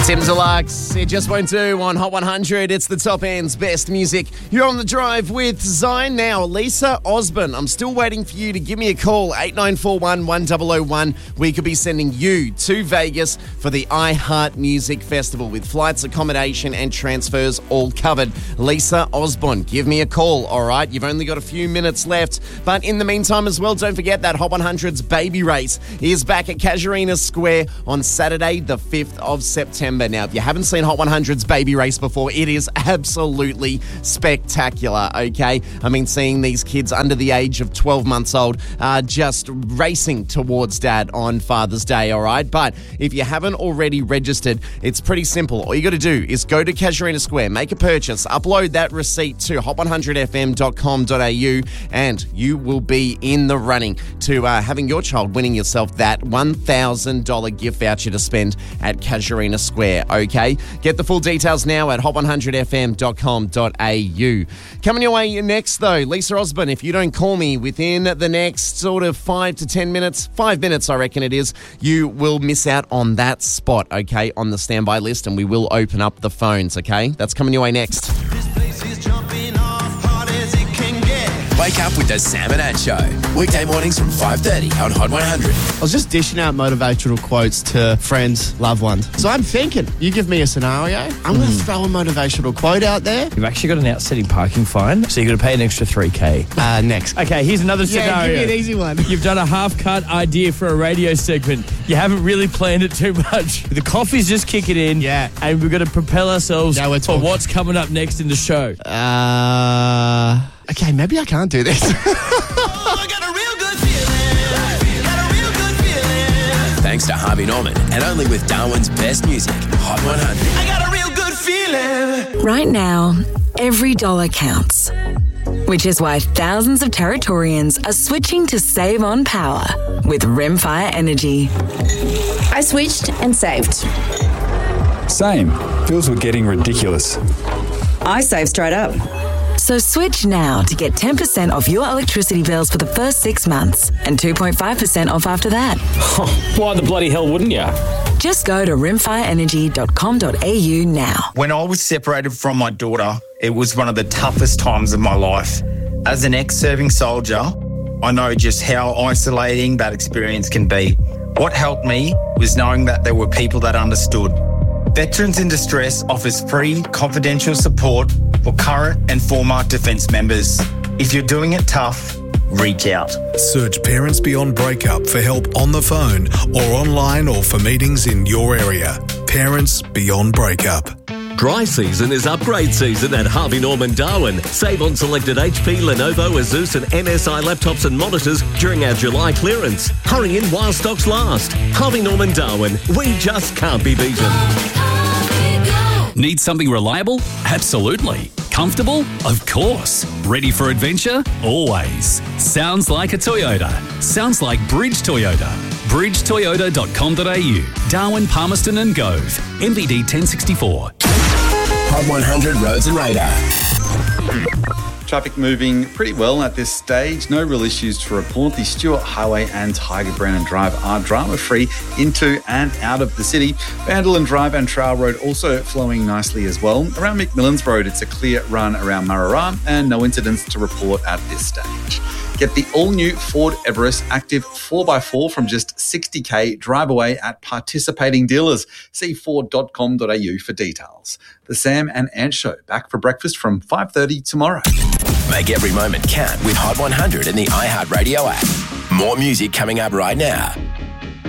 Tim Deluxe, it just won't do on Hot 100. It's the top end's best music. You're on the drive with Zine now. Lisa Osborne, I'm still waiting for you to give me a call, 8941 1001. We could be sending you to Vegas for the iHeart Music Festival with flights, accommodation and transfers all covered. Lisa Osborne, give me a call, all right? You've only got a few minutes left. But in the meantime as well, don't forget that Hot 100's Baby Race is back at Casuarina Square on Saturday, the 5th of September. Now, if you haven't seen Hot 100's Baby Race before, it is absolutely spectacular, okay? I mean, seeing these kids under the age of 12 months old just racing towards dad on Father's Day, all right? But if you haven't already registered, it's pretty simple. All you got to do is go to Casuarina Square, make a purchase, upload that receipt to hot100fm.com.au, and you will be in the running to having your child winning yourself that $1,000 gift voucher to spend at Casuarina Square. Okay, get the full details now at hot100fm.com.au. Coming your way next, though, Lisa Osborne. If you don't call me within the next sort of 5 to 10 minutes, 5 minutes, I reckon it is, you will miss out on that spot, okay, on the standby list, and we will open up the phones, okay? That's coming your way next. Wake up with the Sam and Ant Show. Weekday mornings from 5:30 on Hot 100. I was just dishing out motivational quotes to friends, loved ones. So I'm thinking, you give me a scenario, I'm going to throw a motivational quote out there. You've actually got an outstanding parking fine, so you've got to pay an extra $3,000. Next. Okay, here's another Yeah, scenario. give me an easy one. You've done a half-cut idea for a radio segment. You haven't really planned it too much. The coffee's just kicking in. Yeah. And we've got to propel ourselves Now we're for talking. what's coming up next in the show. Okay, maybe I can't do this. Thanks to Harvey Norman and only with Darwin's best music, Hot 100. Right now, every dollar counts, which is why thousands of Territorians are switching to save on power with Rimfire Energy. I switched and saved. Same. Bills were getting ridiculous. I saved straight up. So switch now to get 10% off your electricity bills for the first 6 months and 2.5% off after that. Why the bloody hell wouldn't you? Just go to rimfireenergy.com.au now. When I was separated from my daughter, it was one of the toughest times of my life. As an ex-serving soldier, I know just how isolating that experience can be. What helped me was knowing that there were people that understood. Veterans in Distress offers free, confidential support for current and former defence members. If you're doing it tough, reach out. Search Parents Beyond Breakup for help on the phone or online or for meetings in your area. Parents Beyond Breakup. Dry season is upgrade season at Harvey Norman Darwin. Save on selected HP, Lenovo, Asus and MSI laptops and monitors during our July clearance. Hurry in while stocks last. Harvey Norman Darwin. We just can't be beaten. Need something reliable? Absolutely. Comfortable? Of course. Ready for adventure? Always. Sounds like a Toyota. Sounds like Bridge Toyota. BridgeToyota.com.au. Darwin, Palmerston and Gove. MVD 1064. Hot 100 Roads and Radar. Traffic moving pretty well at this stage. No real issues to report. The Stewart Highway and Tiger Brennan Drive are drama-free into and out of the city. Vanderlyn Drive and Trail Road also flowing nicely as well. Around McMillan's Road, it's a clear run around Marara and no incidents to report at this stage. Get the all-new Ford Everest Active 4x4 from just $60,000 drive away at participating dealers. See ford.com.au for details. The Sam and Ant Show, back for breakfast from 5:30 tomorrow. Make every moment count with Hot 100 and the iHeartRadio app. More music coming up right now.